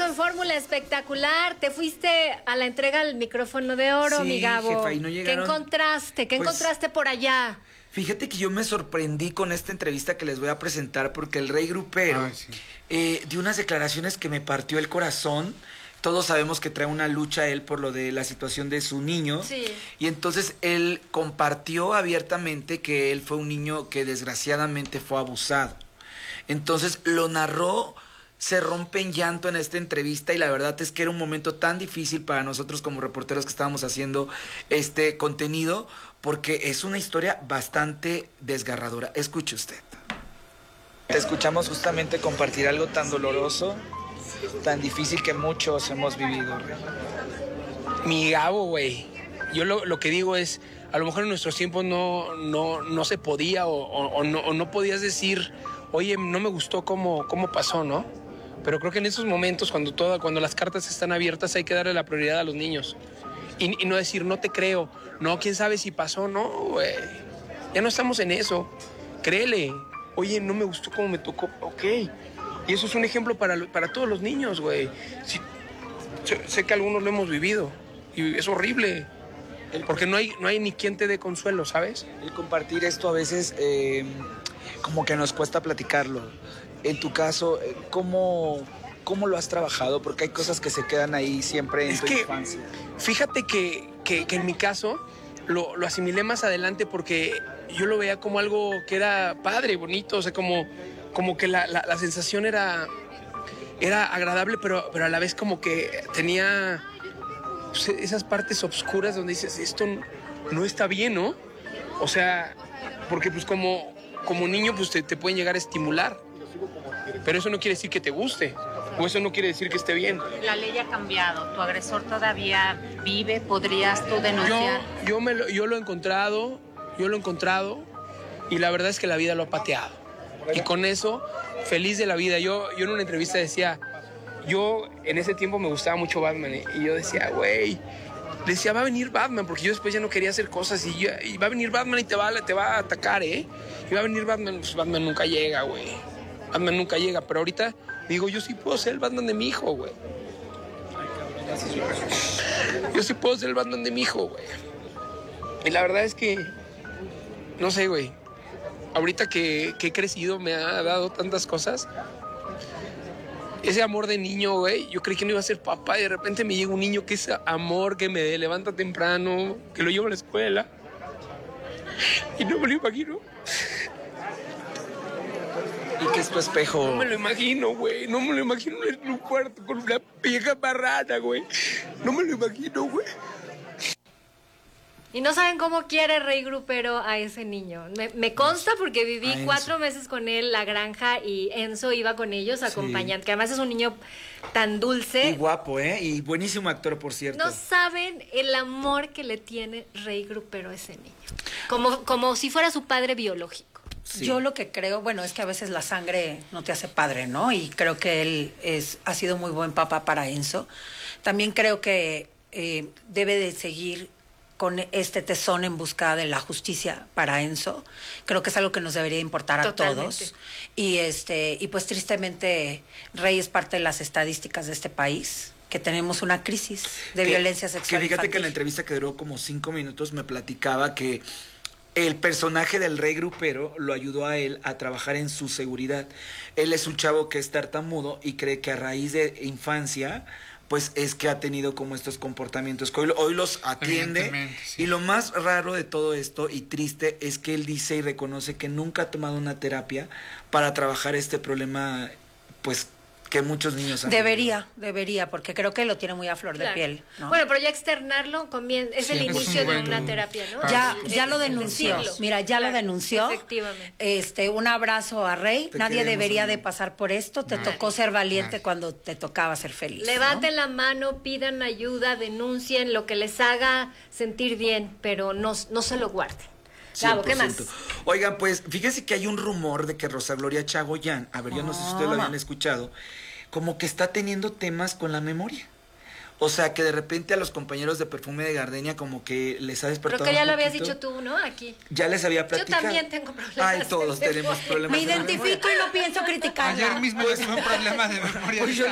en fórmula espectacular. Te fuiste a la entrega del micrófono de oro, Sí, mi Gabo. jefa, y no ¿Qué llegaron. encontraste? ¿Qué Pues, encontraste por allá? Fíjate que yo me sorprendí con esta entrevista que les voy a presentar porque el Rey Grupero Ay, sí. dio unas declaraciones que me partió el corazón. Todos sabemos que trae una lucha él por lo de la situación de su niño. Sí. Y entonces él compartió abiertamente que él fue un niño que desgraciadamente fue abusado. Entonces lo narró, se rompe en llanto en esta entrevista y la verdad es que era un momento tan difícil para nosotros como reporteros que estábamos haciendo este contenido porque es una historia bastante desgarradora. Escuche usted. Te escuchamos justamente compartir algo tan doloroso, tan difícil que muchos hemos vivido. Mi Gabo, güey. Yo lo que digo es, a lo mejor en nuestros tiempos no se podía o no podías decir, oye, no me gustó cómo pasó, ¿no? Pero creo que en esos momentos, cuando las cartas están abiertas, hay que darle la prioridad a los niños. Y no decir, no te creo, no, quién sabe si pasó, no, güey. Ya no estamos en eso. Créele. Oye, no me gustó cómo me tocó, ok. Y eso es un ejemplo para todos los niños, güey. Sí, sé que algunos lo hemos vivido y es horrible. Porque no hay ni quien te dé consuelo, ¿sabes? El compartir esto a veces como que nos cuesta platicarlo. En tu caso, ¿cómo lo has trabajado? Porque hay cosas que se quedan ahí siempre en tu infancia. Fíjate que en mi caso lo asimilé más adelante porque yo lo veía como algo que era padre, bonito, o sea, como que la sensación era agradable, pero a la vez como que tenía pues, esas partes obscuras donde dices, esto no está bien, ¿no? O sea, porque pues como niño pues te pueden llegar a estimular, pero eso no quiere decir que te guste, o eso no quiere decir que esté bien. La ley ha cambiado, tu agresor todavía vive, ¿podrías tú denunciar? Yo lo he encontrado, y la verdad es que la vida lo ha pateado. Y con eso, feliz de la vida. Yo en una entrevista decía, yo en ese tiempo me gustaba mucho Batman, y yo decía, güey, decía, va a venir Batman, porque yo después ya no quería hacer cosas, y va a venir Batman y te va a atacar, y va a venir Batman, pues Batman nunca llega, güey. Batman nunca llega, pero ahorita digo, yo sí puedo ser el Batman de mi hijo, güey. Yo sí puedo ser el Batman de mi hijo, güey. Y la verdad es que, no sé, güey, ahorita que he crecido me ha dado tantas cosas. Ese amor de niño, güey, yo creí que no iba a ser papá y de repente me llega un niño que es amor, que me levanta temprano, que lo llevo a la escuela. Y no me lo imagino. ¿Y qué es tu espejo? No me lo imagino, güey. No me lo imagino en un cuarto con una vieja marrana, güey. No me lo imagino, güey. Y no saben cómo quiere Rey Grupero a ese niño. Me consta porque viví 4 meses con él, la granja, y Enzo iba con ellos acompañando, que además es un niño tan dulce. Y guapo, ¿eh? Y buenísimo actor, por cierto. No saben el amor que le tiene Rey Grupero a ese niño. Como si fuera su padre biológico. Sí. Yo lo que creo, bueno, es que a veces la sangre no te hace padre, ¿no? Y creo que él ha sido muy buen papá para Enzo. También creo que debe de seguir con este tesón en busca de la justicia para Enzo. Creo que es algo que nos debería importar a todos. Y pues tristemente Rey es parte de las estadísticas de este país, que tenemos una crisis de violencia sexual Que fíjate infantil. que en la entrevista que duró como 5 minutos me platicaba que el personaje del Rey Grupero lo ayudó a él a trabajar en su seguridad. Él es un chavo que es tartamudo y cree que a raíz de infancia pues es que ha tenido como estos comportamientos que hoy los atiende. Sí. Y lo más raro de todo esto y triste es que él dice y reconoce que nunca ha tomado una terapia para trabajar este problema, pues que muchos niños han Debería, porque creo que lo tiene muy a flor de Claro. piel, ¿no? Bueno, pero ya externarlo es el Sí, es inicio un de buen- una terapia, ¿no? Ya lo denunció. Decirlo. Mira, ya lo denunció. Efectivamente. Un abrazo a Rey. Te Nadie queremos, debería amigo. de pasar por esto. Te tocó ser valiente cuando te tocaba ser feliz. Levanten la mano, pidan ayuda, denuncien lo que les haga sentir bien, pero no se lo guarden. Gabo, ¿qué más? 100%. Oigan, pues fíjense que hay un rumor de que Rosa Gloria Chagoyán, a ver, yo no sé si ustedes lo habían escuchado, como que está teniendo temas con la memoria. O sea, que de repente a los compañeros de Perfume de Gardenia como que les ha despertado Creo que ya un lo habías poquito. dicho tú, ¿no? Aquí. Ya les había Yo platicado. también tengo problemas. Ay, todos de tenemos memoria. problemas Me de memoria. identifico y no pienso criticarla. Ayer mismo tuve un problema de memoria. Pues yo